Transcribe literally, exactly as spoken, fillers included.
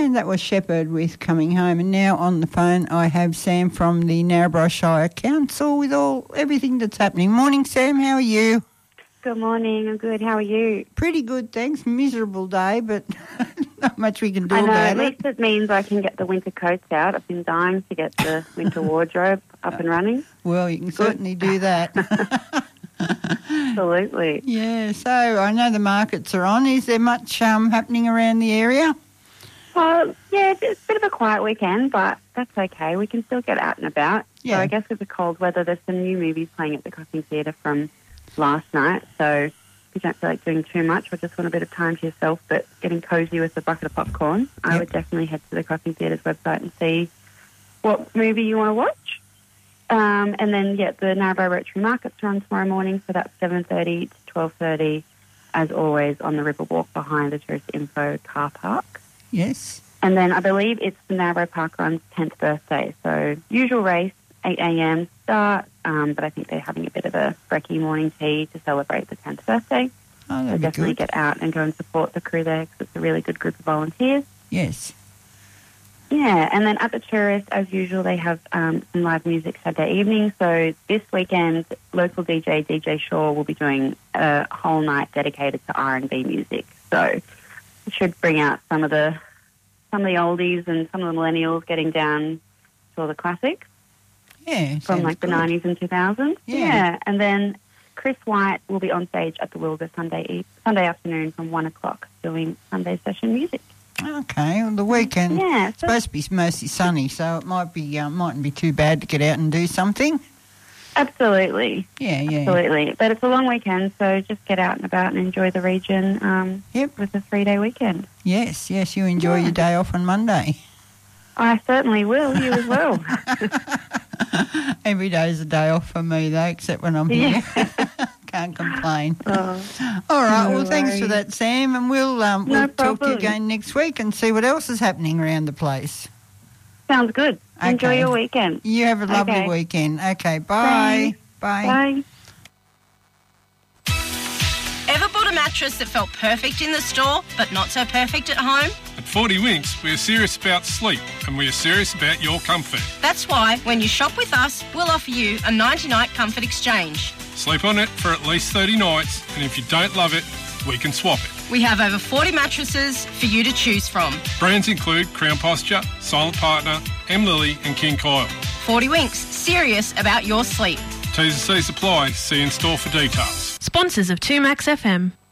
And that was Shepherd with Coming Home. And now on the phone I have Sam from the Narrabri Shire Council with all everything that's happening. Morning, Sam. How are you? Good morning. I'm good. How are you? Pretty good, thanks. Miserable day, but not much we can do I know, about at it. least it means I can get the winter coats out. I've been dying to get the winter wardrobe up and running. Well, you can certainly do that. Absolutely. Yeah, so I know the markets are on. Is there much um, happening around the area? Well, yeah, it's a bit of a quiet weekend, but that's okay. We can still get out and about. Yeah. So I guess with the cold weather, there's some new movies playing at the Cossing Theatre from last night. So if you don't feel like doing too much or just want a bit of time to yourself but getting cosy with a bucket of popcorn, yep. I would definitely head to the Cossing Theatre's website and see what movie you want to watch. Um, and then, yeah, the Narrabri Rotary Markets are on tomorrow morning, so that's seven thirty to twelve thirty, as always, on the Riverwalk behind the Tourist Info car park. Yes. And then I believe it's the Narrabri Park Run's tenth birthday, so usual race, eight a.m. start, um, but I think they're having a bit of a brekkie morning tea to celebrate the tenth birthday. Oh, that'd so be definitely good. get out and go and support the crew there because it's a really good group of volunteers. Yes. Yeah, and then at the Tourist, as usual, they have um, some live music Saturday evening. So this weekend, local D J, D J Shaw, will be doing a whole night dedicated to R and B music. So it should bring out some of the some of the oldies and some of the millennials getting down to all the classics. Yeah, from like the good. nineties and two thousands. Yeah. yeah. And then Chris White will be on stage at the Wilga Sunday eve- Sunday afternoon from one o'clock doing Sunday session music. Okay, well, the weekend Yeah, it's so- supposed to be mostly sunny, so it might be uh, mightn't be too bad to get out and do something. Absolutely. Yeah, yeah. Absolutely. But it's a long weekend, so just get out and about and enjoy the region um, Yep. with a three-day weekend. Yes, yes, you enjoy Yeah. your day off on Monday. I certainly will. You as well. Every day is a day off for me, though, except when I'm here. Can't complain. Oh, All right, no well, thanks for worries. that, Sam, and we'll um, No we'll talk to you problem. again next week and see what else is happening around the place. sounds good. Enjoy Okay. your weekend. You have a lovely Okay. weekend. Okay, bye. Thanks. Bye. Bye. Ever bought a mattress that felt perfect in the store but not so perfect at home? At forty Winks, we are serious about sleep and we are serious about your comfort. That's why when you shop with us, we'll offer you a ninety-night comfort exchange. Sleep on it for at least thirty nights, and if you don't love it, we can swap it. We have over forty mattresses for you to choose from. Brands include Crown Posture, Silent Partner, M. Lily and King Coil. forty Winks, serious about your sleep. T's and C's apply. See in store for details. Sponsors of two Max F M.